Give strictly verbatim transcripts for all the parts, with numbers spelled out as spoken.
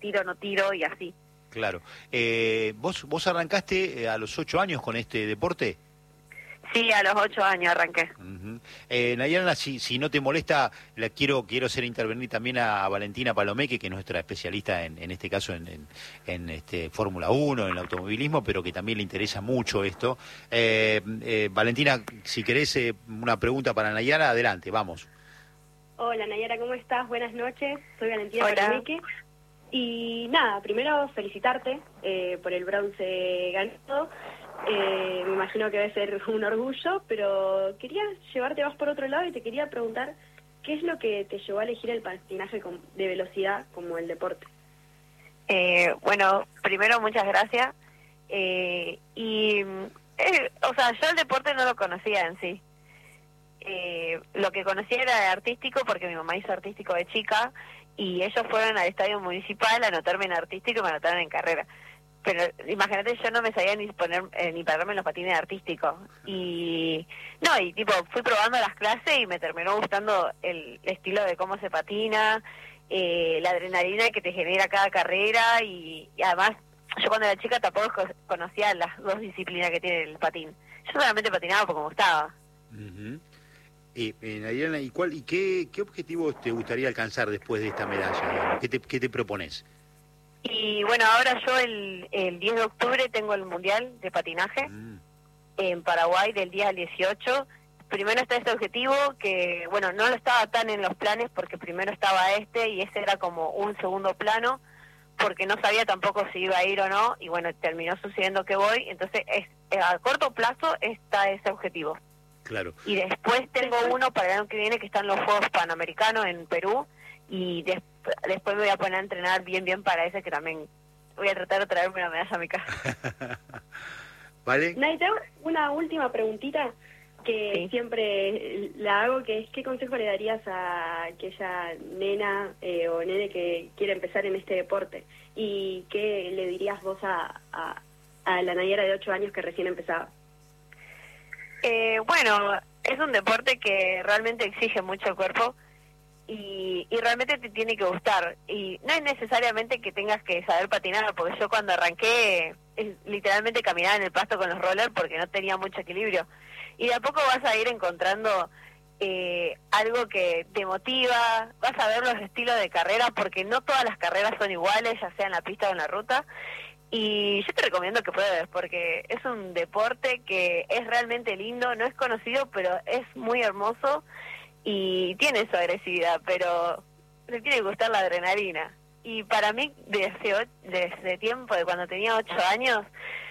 tiro, no tiro y así. Claro. Eh, ¿vos, vos arrancaste a los ocho años con este deporte? Sí, a los ocho años arranqué. Uh-huh. eh, Nayara, si, si no te molesta, la quiero quiero hacer intervenir también a Valentina Palomeque, que es nuestra especialista en, en este caso en, en, en este Fórmula uno, en el automovilismo, pero que también le interesa mucho esto. Eh, eh, Valentina, si querés eh, una pregunta para Nayara, adelante, vamos. Hola Nayara, ¿cómo estás? Buenas noches, soy Valentina Hola. Palomeque. Y nada, primero felicitarte eh, por el bronce ganado. Eh, me imagino que debe ser un orgullo, pero quería llevarte más por otro lado y te quería preguntar ¿qué es lo que te llevó a elegir el patinaje de velocidad como el deporte? Eh, bueno, primero muchas gracias. Eh, y, eh, o sea, yo el deporte no lo conocía en sí. Eh, lo que conocía era artístico porque mi mamá hizo artístico de chica y ellos fueron al estadio municipal a anotarme en artístico y me anotaron en carrera. Pero imagínate, yo no me sabía ni poner eh, ni pararme en los patines artísticos. Y no, y tipo, fui probando las clases y me terminó gustando el estilo de cómo se patina, eh, la adrenalina que te genera cada carrera y, y además, yo cuando era chica tampoco conocía las dos disciplinas que tiene el patín. Yo solamente patinaba porque me gustaba. Uh-huh. Eh, eh, Nayara, ¿y, cuál, y qué, qué objetivos te gustaría alcanzar después de esta medalla? ¿Qué te, qué te propones? Y bueno, ahora yo el, el diez de octubre tengo el Mundial de Patinaje mm. en Paraguay del diez al dieciocho. Primero está este objetivo que, bueno, no lo estaba tan en los planes porque primero estaba este y ese era como un segundo plano porque no sabía tampoco si iba a ir o no y bueno, terminó sucediendo que voy. Entonces es, a corto plazo está ese objetivo. Claro. Y después tengo uno para el año que viene que están los Juegos Panamericanos en Perú y des, después me voy a poner a entrenar bien bien para ese que también voy a tratar de traerme una medalla a mi casa. ¿Vale? Nay, tengo una última preguntita que sí. siempre la hago, que es ¿qué consejo le darías a aquella nena eh, o nene que quiere empezar en este deporte? ¿Y qué le dirías vos a, a, a la Nayara de ocho años que recién empezaba? Eh, bueno, es un deporte que realmente exige mucho el cuerpo y, y realmente te tiene que gustar. Y no es necesariamente que tengas que saber patinar, porque yo cuando arranqué es, literalmente caminaba en el pasto con los rollers porque no tenía mucho equilibrio. Y de a poco vas a ir encontrando eh, algo que te motiva, vas a ver los estilos de carrera porque no todas las carreras son iguales, ya sea en la pista o en la ruta. Y yo te recomiendo que pruebes porque es un deporte que es realmente lindo, no es conocido, pero es muy hermoso y tiene su agresividad, pero le tiene que gustar la adrenalina. Y para mí, desde, desde tiempo, de cuando tenía ocho años,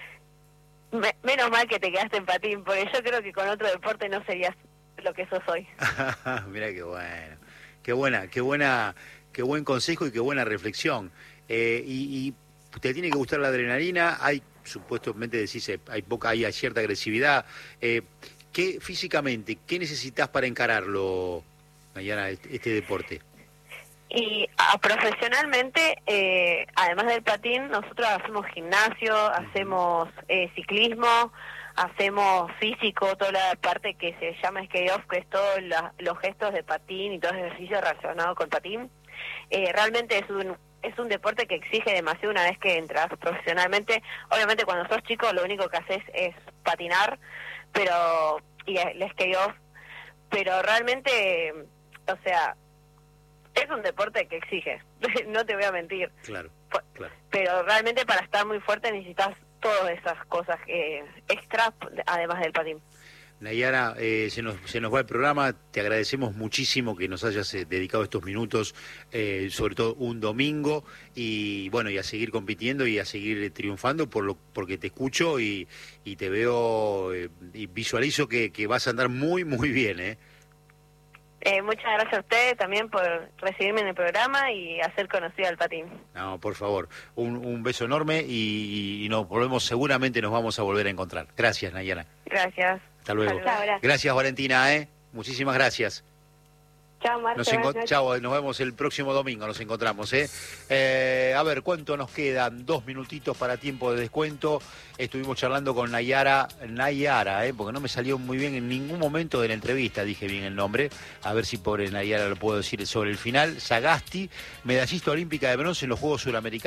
me, menos mal que te quedaste en patín, porque yo creo que con otro deporte no serías lo que sos hoy. Mira qué bueno, qué buena, qué buena, qué buen consejo y qué buena reflexión. Eh, y, y te tiene que gustar la adrenalina, hay, supuestamente decís, hay poca, hay cierta agresividad. Eh, ¿qué, físicamente, qué necesitas para encararlo, Nayara, este, este deporte? Y a, profesionalmente, eh, además del patín, nosotros hacemos gimnasio, hacemos eh, ciclismo, hacemos físico, toda la parte que se llama skate off, que es todos los gestos de patín y todo el ejercicio relacionado con patín. Eh, realmente es un es un deporte que exige demasiado una vez que entras profesionalmente. Obviamente cuando sos chico lo único que haces es patinar, pero y el skate off, pero realmente, o sea, es un deporte que exige, no te voy a mentir. Claro, claro. Pero realmente para estar muy fuerte necesitas todas esas cosas eh, extras, además del patín. Nayara, eh, se, nos, se nos va el programa, te agradecemos muchísimo que nos hayas eh, dedicado estos minutos, eh, sobre todo un domingo, y bueno, y a seguir compitiendo y a seguir triunfando por lo, porque te escucho y, y te veo eh, y visualizo que, que vas a andar muy, muy bien, ¿eh? Eh, muchas gracias a ustedes también por recibirme en el programa y hacer conocido al patín. No, por favor, un, un beso enorme y, y nos volvemos, seguramente nos vamos a volver a encontrar. Gracias, Nayara. Gracias. Hasta luego. Chao, gracias, Valentina, ¿eh? Muchísimas gracias. Chao, Marta. Nos, enco- Chao, nos vemos el próximo domingo, nos encontramos, ¿eh? ¿eh? A ver, ¿cuánto nos quedan? Dos minutitos para tiempo de descuento. Estuvimos charlando con Nayara, Nayara, ¿eh? Porque no me salió muy bien en ningún momento de la entrevista, dije bien el nombre. A ver si por Nayara lo puedo decir sobre el final. Sagasti, medallista olímpica de bronce en los Juegos Suramericanos.